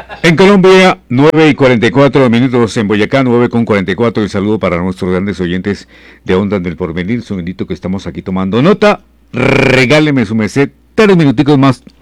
En Colombia, 9:44 en Boyacá, 9:44. El saludo para nuestros grandes oyentes de Ondas del Porvenir. Un segundito que estamos aquí tomando nota. Regáleme su merced 3 minuticos más